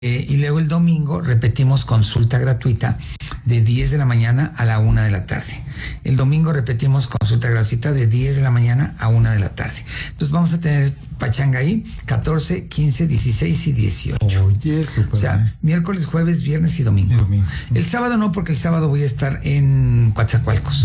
Y luego el domingo repetimos consulta gratuita de 10 de la mañana a la 1 de la tarde. El domingo repetimos consulta gratuita de 10 de la mañana a 1 de la tarde. Entonces vamos a tener pachanga ahí 14, 15, 16 y 18. Oye, súper. O sea, miércoles, jueves, viernes y domingo. El sábado no, porque el sábado voy a estar en Coatzacoalcos.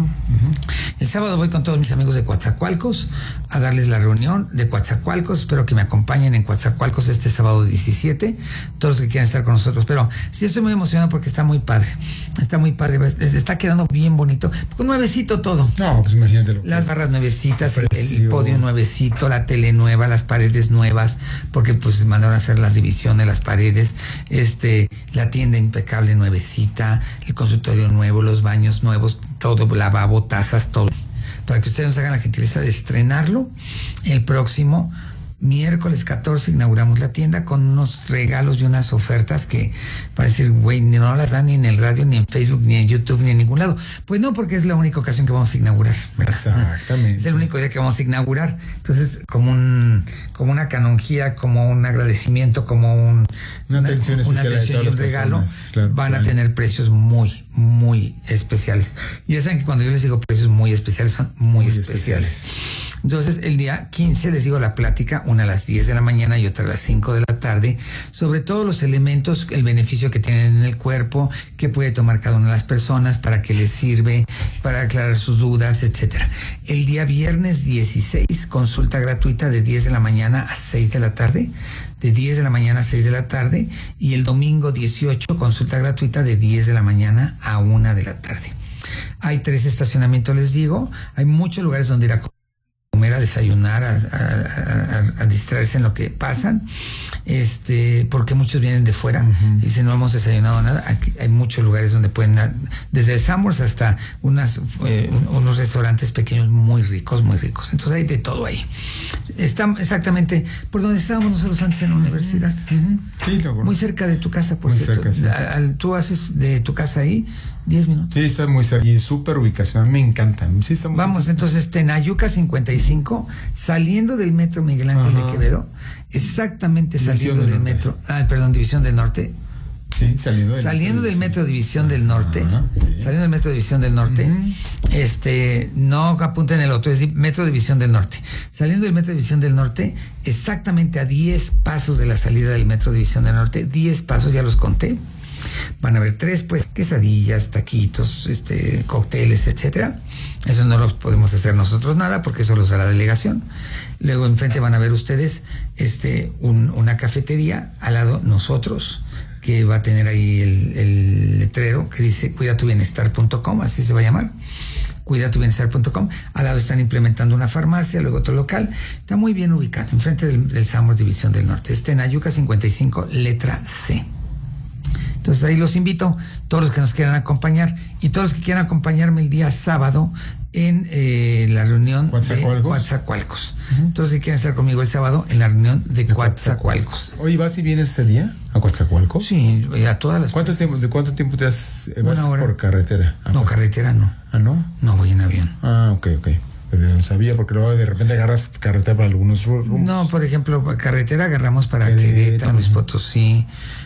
El sábado voy con todos mis amigos de Coatzacoalcos a darles la reunión de Coatzacoalcos. Espero que me acompañen en Coatzacoalcos este sábado 17. Todos los que quieran estar con nosotros. Pero sí estoy muy emocionado porque está muy padre. Está muy padre. Está quedando bien bonito. Con nuevecito todo. No, pues imagínate. Las barras nuevecitas, el podio nuevecito, la tele nueva, las paredes nuevas, porque pues mandaron a hacer las divisiones, las paredes, la tienda impecable nuevecita, el consultorio nuevo, los baños nuevos, todo, lavabo, tazas, todo, para que ustedes nos hagan la gentileza de estrenarlo. El próximo miércoles 14 inauguramos la tienda con unos regalos y unas ofertas que para decir, güey, no las dan ni en el radio, ni en Facebook, ni en YouTube, ni en ningún lado. Pues no, porque es la única ocasión que vamos a inaugurar, ¿verdad? Exactamente. Es el único día que vamos a inaugurar. Entonces, como una canonjía, como un agradecimiento, como una atención especial y un regalo, claro, van a tener precios muy, muy especiales. Y ya saben que cuando yo les digo precios muy especiales, son muy especiales. Entonces, el día 15 les digo la plática, una a las 10 de la mañana y otra a las 5 de la tarde, sobre todos los elementos, el beneficio que tienen en el cuerpo, que puede tomar cada una de las personas, para qué les sirve, para aclarar sus dudas, etcétera. El día viernes 16, consulta gratuita de 10 de la mañana a 6 de la tarde, de 10 de la mañana a 6 de la tarde, y el domingo 18, consulta gratuita de 10 de la mañana a 1 de la tarde. Hay 3 estacionamientos, les digo, hay muchos lugares donde ir a comer, a desayunar, a distraerse en lo que pasan, porque muchos vienen de fuera y dicen no hemos desayunado nada. Aquí hay muchos lugares donde pueden, desde el Sanborns hasta unos restaurantes pequeños muy ricos, entonces hay de todo ahí. Está exactamente por donde estábamos nosotros antes en la universidad. Sí, lo conozco. Muy cerca de tu casa, por cierto. Cerca, sí. Tú haces de tu casa ahí 10 minutos. Sí, está muy cerca y súper ubicación, me encanta. Sí, está muy Vamos, cerca. Entonces, Tenayuca 55, saliendo del metro Miguel Ángel de Quevedo, exactamente saliendo del metro, División del Norte. Sí, saliendo del metro División del Norte, saliendo del metro División del Norte, no apunten el otro, es metro División del Norte. Saliendo del metro División del Norte, exactamente a 10 pasos de la salida del metro División del Norte, 10 pasos, ya los conté. Van a haber 3, pues, quesadillas, taquitos, cócteles, etcétera. Eso no los podemos hacer nosotros nada, porque eso los hará la delegación. Luego enfrente van a ver ustedes una cafetería, al lado nosotros, que va a tener ahí el letrero que dice cuidatubienestar.com, así se va a llamar, cuidatubienestar.com. Al lado están implementando una farmacia, luego otro local. Está muy bien ubicado, enfrente del Sanborns División del Norte. Tenayuca 55, letra C. Entonces ahí los invito, todos los que nos quieran acompañar y todos los que quieran acompañarme el día sábado en la reunión de Coatzacoalcos. Todos los que quieran estar conmigo el sábado en la reunión de Coatzacoalcos. Oye, ¿vas y vienes ese día a Coatzacoalcos? Sí, a todas las ¿De cuánto tiempo te vas una hora por carretera? No, carretera no. ¿Ah, no? No, voy en avión. Ah, ok. Pero no sabía, porque luego de repente agarras carretera para algunos rumbos. No, por ejemplo, carretera agarramos para Querétaro, Luis Potosí,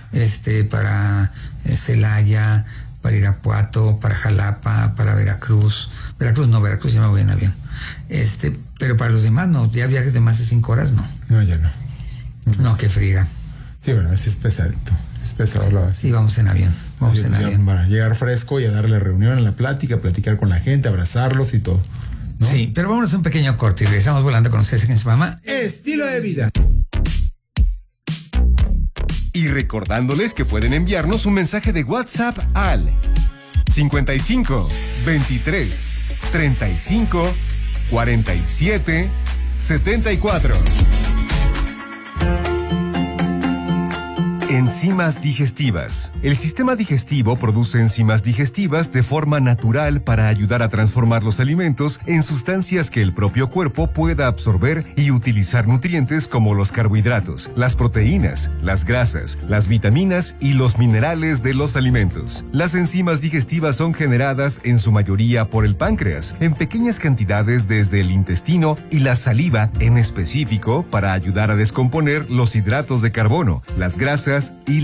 para Celaya, para Irapuato, para Jalapa, para Veracruz. Veracruz ya me voy en avión. Pero para los demás no, ya viajes de más de 5 horas no. No, ya no. No, qué friega. Sí, verdad, sí es pesadito. Es pesado lo así. Sí, vamos en avión. Para llegar fresco y a darle reunión en la plática, platicar con la gente, abrazarlos y todo, ¿no? Sí, pero vámonos a un pequeño corte y regresamos volando con ustedes en su programa Estilo de Vida. Y recordándoles que pueden enviarnos un mensaje de WhatsApp al 55 23 35 47 74. Enzimas digestivas. El sistema digestivo produce enzimas digestivas de forma natural para ayudar a transformar los alimentos en sustancias que el propio cuerpo pueda absorber y utilizar nutrientes como los carbohidratos, las proteínas, las grasas, las vitaminas y los minerales de los alimentos. Las enzimas digestivas son generadas en su mayoría por el páncreas, en pequeñas cantidades desde el intestino y la saliva en específico para ayudar a descomponer los hidratos de carbono, las grasas frescas y